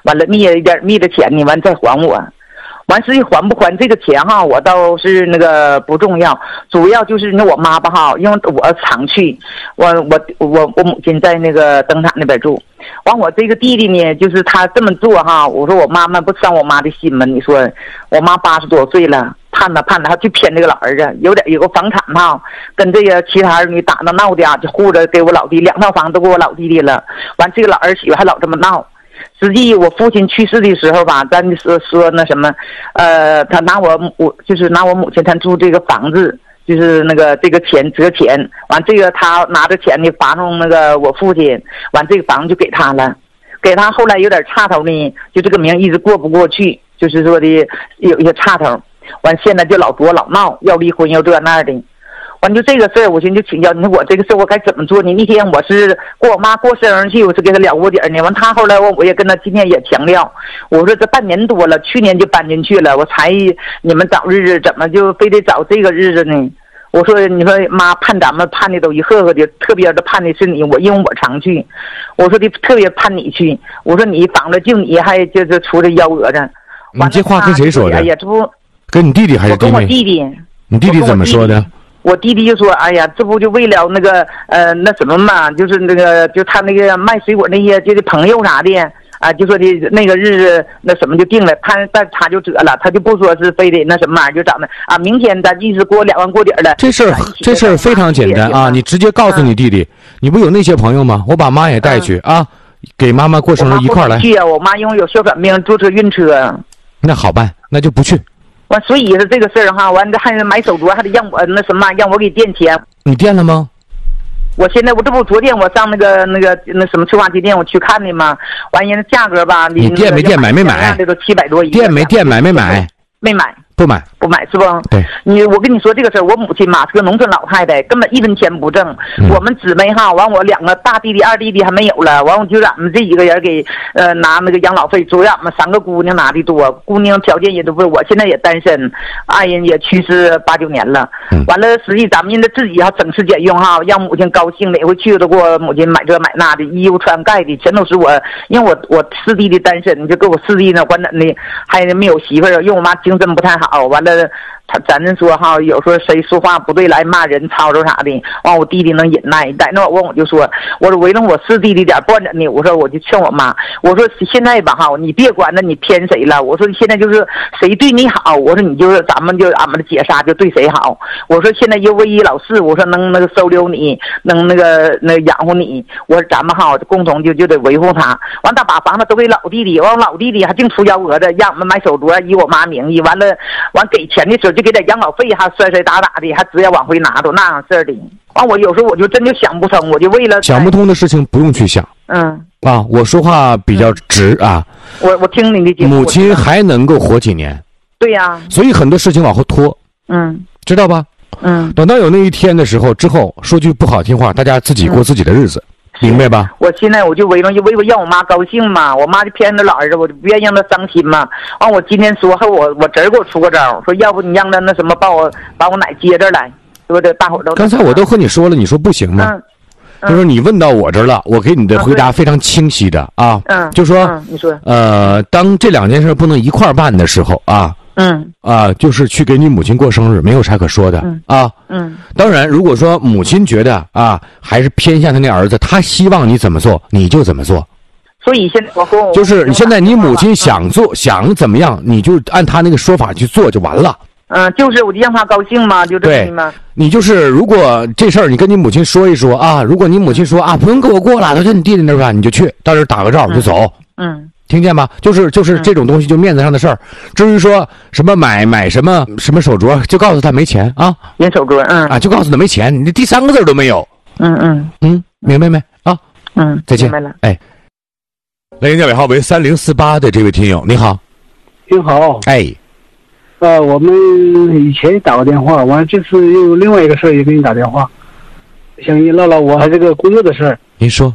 完了密了一点密的钱呢，完再还我。完实际还不还这个钱哈，我倒是那个不重要，主要就是那我妈吧哈，因为我常去，我母亲在那个灯塔那边住，完我这个弟弟呢，就是他这么做哈，我说我妈妈不伤我妈的心吗？你说我妈80多岁了，盼着，他就偏这个老儿子，有个房产哈，跟这个其他儿女打闹的啊，就护着给我老弟2套房都给我老弟弟了，完这个老儿媳妇还老这么闹。实际我父亲去世的时候吧，咱说那什么，他拿我母亲他住这个房子，就是那个这个钱折钱，完这个他拿着钱呢发送那个我父亲，完这个房子就给他了，给他后来有点岔头呢，就这个名一直过不过去，就是说的有一些岔头，完现在就老多老闹，要离婚要这那的。完就这个事儿，我寻思就请教你，我这个事儿我该怎么做呢？那天我是给我妈过生日去，我是给她了过底儿呢。完她后来我也跟她今天也强调，我说这半年多了，去年就搬进去了，我才你们找日子，怎么就非得找这个日子呢？我说你说妈盼咱们盼的都一个个的，特别的盼的是你，因为我常去，我说的特别盼你去，我说你绑了就你还就是出这幺蛾子。 你这话跟谁说的？ 哎呀，这不跟你弟弟还是弟妹？ 跟我弟弟。 你弟弟怎么说的？ 我弟弟就说：“哎呀，这不就为了那个那什么嘛，就是那个就他那个卖水果那些就是朋友啥的啊，就说的那个日子那什么就定了，但他就折了，他就不说是非得那什么玩意儿，就找那啊，明天咱一直过2万过底了。 这事儿非常简单啊，你直接告诉你弟弟，你不有那些朋友吗？我把妈也带去啊，给妈妈过生日一块来。 去啊，我妈因为有哮喘病，坐车晕车。 那好办，那就不去。” 完，所以是这个事儿哈，完这还买手镯，还得让我那什么，让我给垫钱。 你垫了吗？ 我现在这不昨天我上那什么催化剂店我去看的嘛，完人家价格吧， 你垫没垫买没买？ 这都700多一个。 垫没垫买没买？ 没买。 不买是不？ 对， 我跟你说这个事儿，我母亲嘛是个农村老太太，根本1分钱不挣。我们姊妹哈，完我2个大弟弟、2弟弟还没有了，完我就让俺们这几个人给拿那个养老费，主要俺们3个姑娘拿的多，姑娘条件也都不是，我现在也单身，爱人也去世8、9年了。完了，实际咱们的自己哈省吃俭用哈，让母亲高兴，每回去都给我母亲买这买那的，衣服穿盖的，全都是我，因为我4弟弟单身，就给我4弟呢管怎的，还没有媳妇儿，因为我妈精神不太好。完了，咱这说哈，有时候谁说话不对来骂人、吵吵啥的，完我弟弟能忍耐。在那我就说，我说为了我4弟弟点不管怎的，我说我就劝我妈，我说现在吧哈，你别管着你偏谁了，我说现在就是谁对你好，我说你就是俺们的姐仨就对谁好。我说现在又唯一老四，我说能那个收留你，能那个养活你，我说咱们哈共同就得维护他。完他把房子都给老弟弟，完我老弟弟还净出幺蛾子，让我们买手镯以我妈名义，完给钱的时候就给点养老费，还摔打的，还只要往回拿，都那样事儿的。完我有时候我就真就想不通，我就为了想不通的事情不用去想。我说话比较直啊。 我听你的节目。 母亲还能够活几年？ 对呀。 所以很多事情往后拖。知道吧？等到有那一天的时候，之后说句不好听话，大家自己过自己的日子。明白吧？ 我现在我就为了让我妈高兴嘛，我妈就偏着老儿子，我就不愿意让她伤心嘛。完我今天说还我侄儿给我出个招，说要不你让他那什么把我奶接这来，说这大伙都。 刚才我都和你说了，你说不行吗？就是你问到我这儿了，我给你的回答非常清晰的啊。就说你说当这2件事不能一块办的时候啊。就是去给你母亲过生日，没有啥可说的啊。当然，如果说母亲觉得啊，还是偏向他那儿子，他希望你怎么做，你就怎么做。 所以现在就是现在你母亲想做想怎么样，你就按他那个说法去做就完了。 就是我就让他高兴嘛，就这么。 你就是如果这事儿你跟你母亲说一说啊，如果你母亲说啊不用给我过了，都在你弟弟那儿吧，你就去到这儿打个照就走。听见吗？就是这种东西，就面子上的事儿。至于说什么买什么手镯，就告诉他没钱啊， 买手镯， 就告诉他没钱，你第3个字都没有。明白没啊？再见。 明白了。 哎，来电尾号为3048的这位听友，你好。 您好。 哎， 我们以前打过电话，完了这次又另外一个事儿也给你打电话，想跟你唠唠我还这个工作的事儿。 您说。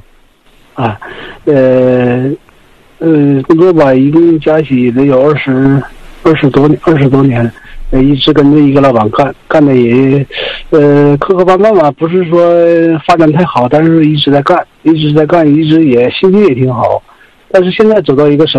工作吧，一共加起得有20多年，一直跟着一个老板干的也，磕磕绊绊吧，不是说发展太好，但是一直在干，一直也心情也挺好，但是现在走到一个什么